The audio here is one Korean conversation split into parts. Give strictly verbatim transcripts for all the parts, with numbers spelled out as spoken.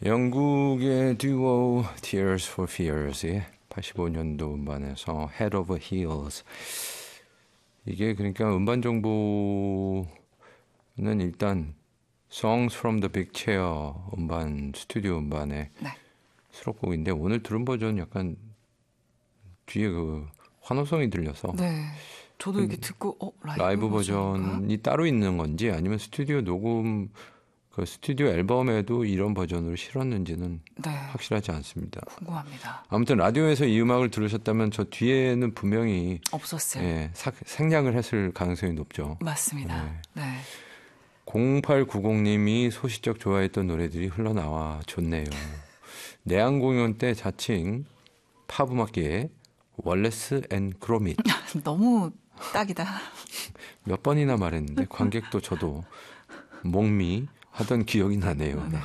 영국의 듀오 Tears for Fears의 팔십오 년도 음반에서 Head Over Heels. 이게 그러니까 음반 정보는 일단 Songs from the Big Chair 음반, 스튜디오 음반의 네. 수록곡인데 오늘 들은 버전 약간 뒤에 그 환호성이 들려서 네. 저도 이렇게 듣고 어 라이브, 라이브 버전인가? 버전이 따로 있는 건지 아니면 스튜디오 녹음 그 스튜디오 앨범에도 이런 버전으로 실었는지는 네. 확실하지 않습니다. 궁금합니다. 아무튼 라디오에서 이 음악을 들으셨다면 저 뒤에는 분명히 없었어요. 예, 사, 생략을 했을 가능성이 높죠. 맞습니다. 네. 네. 공팔구공님이 소시적 좋아했던 노래들이 흘러나와 좋네요. 내한 공연 때 자칭 팝 음악계의 월레스 앤 그로밋. 너무 딱이다. 몇 번이나 말했는데 관객도 저도 목미 하던 기억이 나네요. 네.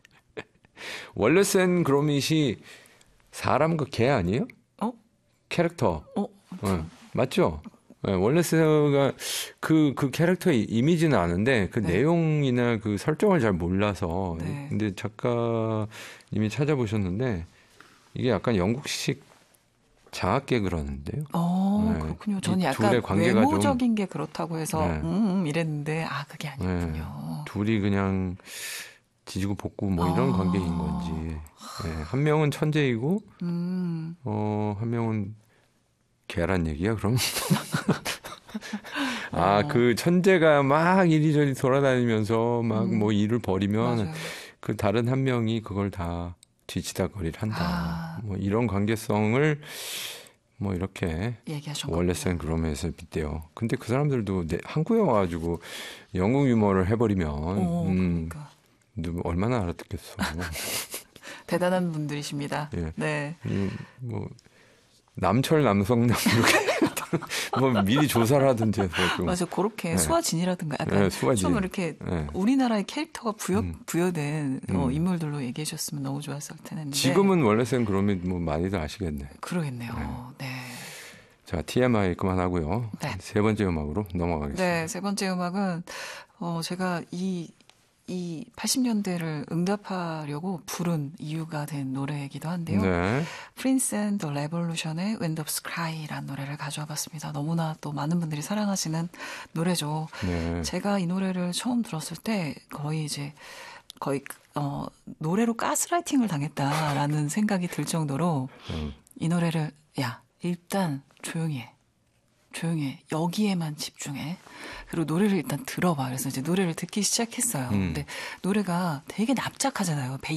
월레스 앤 그로밋이 사람 그 개 아니에요? 어? 캐릭터. 어? 네, 맞죠? 네, 월레스가 그, 그 캐릭터의 이미지는 아는데 그 네. 내용이나 그 설정을 잘 몰라서. 네. 근데 작가님이 찾아보셨는데 이게 약간 영국식 장학계 그러는데요. 어, 네. 그렇군요. 저는 이 약간 둘의 관계가 외모적인 좀, 게 그렇다고 해서 네. 음, 음 이랬는데 아 그게 아니군요. 네. 둘이 그냥 지지고 볶고 뭐 이런 아. 관계인 건지. 네. 한 명은 천재이고 음. 어, 한 명은 개란 얘기야 그럼? 아, 어. 그 천재가 막 이리저리 돌아다니면서 막 뭐 음. 일을 벌이면 맞아요. 그 다른 한 명이 그걸 다 뒤치다거리를 한다. 아. 뭐 이런 관계성을 뭐 이렇게 얘기하신 월레스 앤 그로밋에 빗대요. 근데 그 사람들도 내, 한국에 와가지고 영국 유머를 해버리면 어, 음, 그러니까. 누구 얼마나 알아듣겠어. 대단한 분들이십니다. 예. 네. 음, 뭐 남철 남성남 이렇게 뭐 미리 조사를 하든지 뭐 좀. 맞아, 그렇게 네. 수아진이라든가 약간 네, 수아진. 좀 이렇게 네. 우리나라의 캐릭터가 부여, 음. 부여된 어, 음. 인물들로 얘기해 주셨으면 너무 좋았을 텐데. 지금은 월레스 앤 그로밋 뭐 많이들 아시겠네. 그러겠네요. 네. 네. 자, 티엠아이 그만하고요. 네. 세 번째 음악으로 넘어가겠습니다. 네, 세 번째 음악은 어, 제가 이, 이 팔십 년대를 응답하려고 부른 이유가 된 노래이기도 한데요. 네. 프린스 앤 더 레볼루션의 When Doves Cry라는 노래를 가져와 봤습니다. 너무나 또 많은 분들이 사랑하시는 노래죠. 네. 제가 이 노래를 처음 들었을 때 거의 이제 거의 어, 노래로 가스라이팅을 당했다라는 생각이 들 정도로 음. 이 노래를 야 일단 조용히 해. 조용히 해. 여기에만 집중해. 그리고 노래를 일단 들어봐. 그래서 이제 노래를 듣기 시작했어요. 음. 근데 노래가 되게 납작하잖아요.